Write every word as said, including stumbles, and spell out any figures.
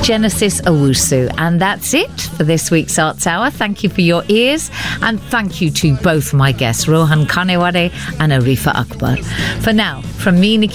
Genesis Owusu. And that's it for this week's Arts Hour. Thank you for your ears, and thank you to both my guests, Rohan Kanewade and Arifa Akbar. For now, from me, Nikki